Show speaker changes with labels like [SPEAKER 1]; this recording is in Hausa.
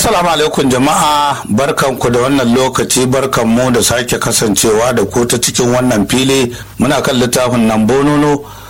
[SPEAKER 1] Assalamu alaikum jama'a, barkanku da wannan lokaci, barkanmu da sake kasancewa da ku ta cikin wannan fili. Muna kan littafin nan bonono